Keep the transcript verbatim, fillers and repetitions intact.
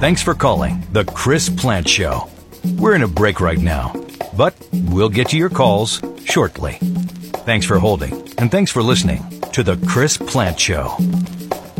Thanks for calling The Chris Plant Show. We're in a break right now, but we'll get to your calls shortly. Thanks for holding, and thanks for listening to The Chris Plant Show.